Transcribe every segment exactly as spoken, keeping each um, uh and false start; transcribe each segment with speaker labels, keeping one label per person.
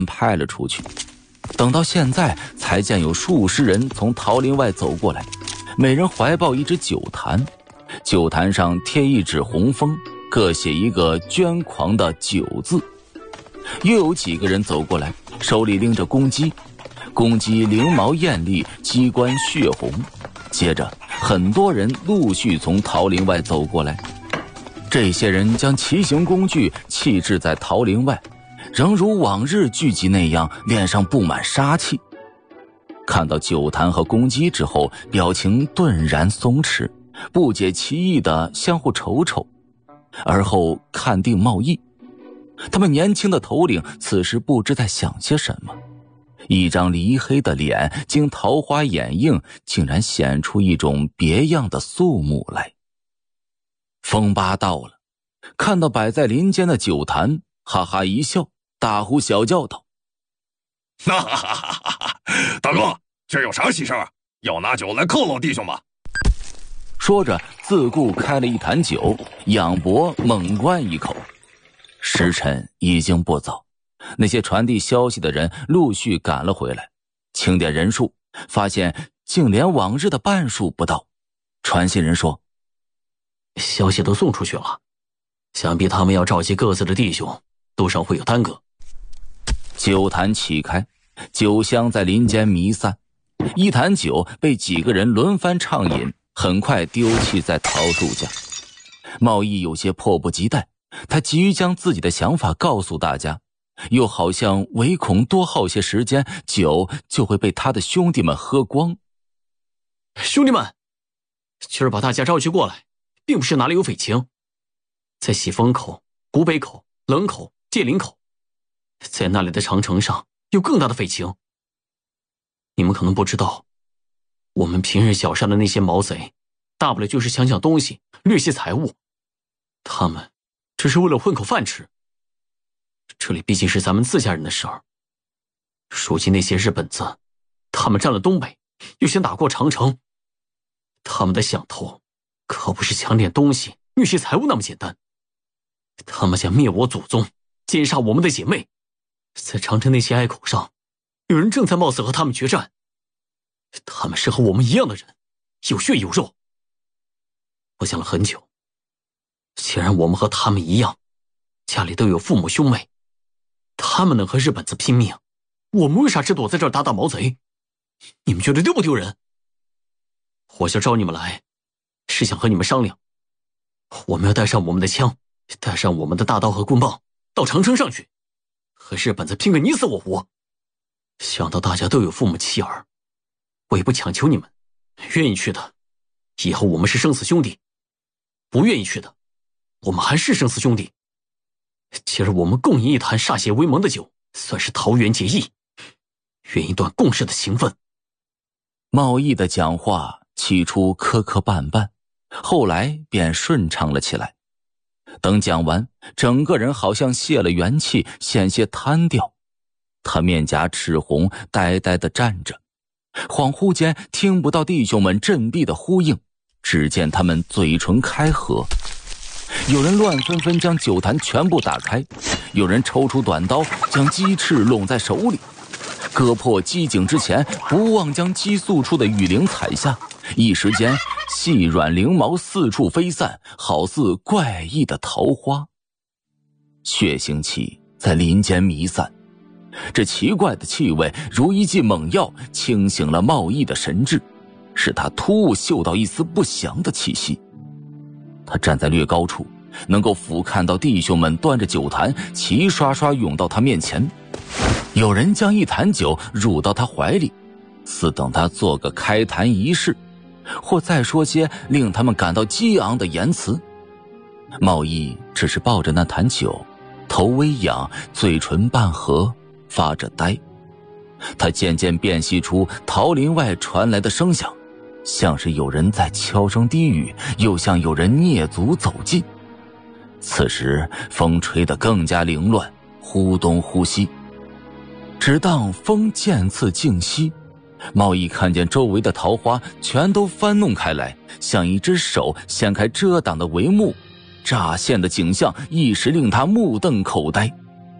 Speaker 1: 派了出去。等到现在，才见有数十人从桃林外走过来，每人怀抱一只酒坛，酒坛上贴一纸红封，各写一个捐狂的酒字。又有几个人走过来，手里拎着公鸡，公鸡翎毛艳丽，鸡冠血红。接着很多人陆续从桃林外走过来，这些人将骑行工具弃置在桃林外，仍如往日聚集那样，脸上布满杀气。看到酒坛和公鸡之后，表情顿然松弛，不解其意地相互瞅瞅，而后看定茂义。他们年轻的头领此时不知在想些什么，一张离黑的脸经桃花掩映，竟然显出一种别样的肃穆来。风八到了，看到摆在林间的酒坛，哈哈一笑，大呼小叫道：
Speaker 2: 哈哈哈哈哈！大哥，这有啥喜事儿？要拿酒来犒劳弟兄吗？
Speaker 1: 说着自顾开了一坛酒，仰脖猛灌一口。时辰已经不早，那些传递消息的人陆续赶了回来，清点人数，发现竟连往日的半数不到。传信人说：
Speaker 3: 消息都送出去了，想必他们要召集各自的弟兄，路上会有耽搁。
Speaker 1: 酒坛启开，酒香在林间弥散，一坛酒被几个人轮番畅饮，很快丢弃在桃树下。茂义有些迫不及待，他急于将自己的想法告诉大家，又好像唯恐多耗些时间，酒就会被他的兄弟们喝光。
Speaker 3: 兄弟们，今儿把大家召集过来，并不是哪里有匪情，在喜峰口、古北口、冷口、界岭口，在那里的长城上有更大的匪情。你们可能不知道，我们平日小杀的那些毛贼，大不了就是抢抢东西，掠些财物，他们只是为了混口饭吃。这里毕竟是咱们自家人的事儿。如今那些日本子，他们占了东北，又想打过长城，他们的想头可不是抢点东西、掠些财物那么简单。他们想灭我祖宗，奸杀我们的姐妹。在长城那些隘口上，有人正在冒死和他们决战。他们是和我们一样的人，有血有肉。我想了很久，既然我们和他们一样，家里都有父母兄妹，他们能和日本子拼命，我们为啥只躲在这儿打打毛贼？你们觉得丢不丢人？我就招你们来，是想和你们商量，我们要带上我们的枪，带上我们的大刀和棍棒，到长城上去，和日本子拼个你死我活。想到大家都有父母妻儿，我也不强求你们，愿意去的，以后我们是生死兄弟；不愿意去的，我们还是生死兄弟。今儿我们共饮一坛歃血为盟的酒，算是桃园结义，圆一段共事的情分。
Speaker 1: 茂义的讲话起初磕磕绊绊，后来便顺畅了起来。等讲完，整个人好像泄了元气，险些瘫掉。他面颊赤红，呆呆地站着，恍惚间听不到弟兄们振臂的呼应，只见他们嘴唇开合。有人乱纷纷将酒坛全部打开，有人抽出短刀将鸡翅拢在手里，割破鸡颈之前不忘将鸡宿处的羽翎踩下，一时间细软翎毛四处飞散，好似怪异的桃花。血腥气在林间弥散，这奇怪的气味如一剂猛药，清醒了茂义的神智，使他突兀嗅到一丝不祥的气息。他站在略高处，能够俯瞰到弟兄们端着酒坛齐刷刷涌到他面前，有人将一坛酒入到他怀里，似等他做个开坛仪式，或再说些令他们感到激昂的言辞。茂义只是抱着那坛酒，头微仰，嘴唇半合，发着呆。他渐渐辨析出桃林外传来的声响，像是有人在悄声低语，又像有人蹑足走近。此时风吹得更加凌乱，忽东忽西。直当风渐次静息，茂义看见周围的桃花全都翻弄开来，像一只手掀开遮挡的帷幕，乍现的景象一时令他目瞪口呆。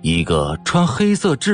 Speaker 1: 一个穿黑色制